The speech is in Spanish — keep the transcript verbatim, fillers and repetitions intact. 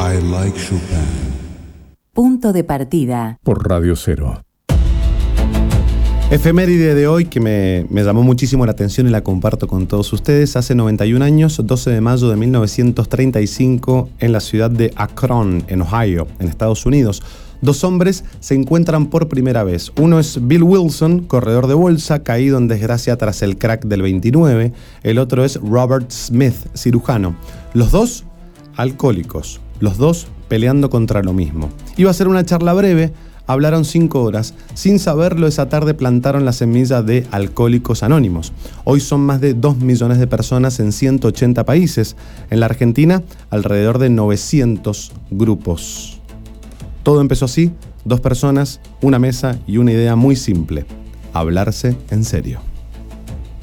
I like Chopin. Punto de partida. Por Radio Cero. Efeméride de hoy que me, me llamó muchísimo la atención y la comparto con todos ustedes. Hace noventa y un años, doce de mayo de mil novecientos treinta y cinco, en la ciudad de Akron, en Ohio, en Estados Unidos, dos hombres se encuentran por primera vez. Uno es Bill Wilson, corredor de bolsa, caído en desgracia tras el crack del veintinueve. El otro es Robert Smith, cirujano. Los dos alcohólicos, los dos peleando contra lo mismo. Iba a ser una charla breve. Hablaron cinco horas. Sin saberlo, esa tarde plantaron la semilla de Alcohólicos Anónimos. Hoy son más de dos millones de personas en ciento ochenta países. En la Argentina, alrededor de novecientos grupos. Todo empezó así: dos personas, una mesa y una idea muy simple: hablarse en serio.